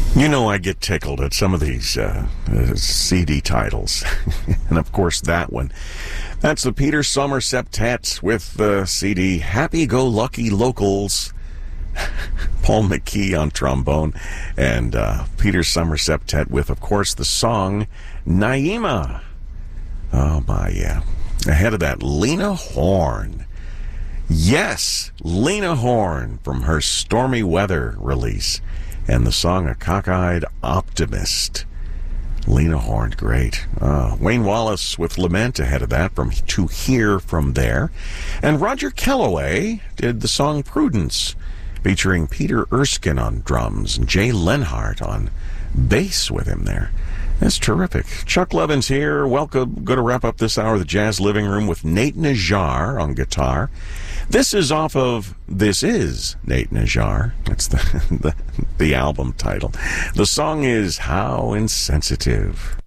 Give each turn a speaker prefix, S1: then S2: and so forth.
S1: You know, I get tickled at some of these CD titles. And of course, that one. That's the Peter Sommer Septet with the CD Happy-Go-Lucky Locals. Paul McKee on trombone. And Peter Sommer Septet with, of course, the song Naima. Oh, my, yeah. Ahead of that, Lena Horne. Yes, Lena Horne from her Stormy Weather release. And the song A Cockeyed Optimist. Lena Horne, great. Wayne Wallace with Lament ahead of that, from To Hear From There. And Roger Kellaway did the song Prudence, featuring Peter Erskine on drums and Jay Lenhart on bass with him there. That's terrific. Chuck Levins here. Welcome. Going to wrap up this hour of the Jazz Living Room with Nate Najjar on guitar. This is off of This Is Nate Najjar. That's the album title. The song is How Insensitive.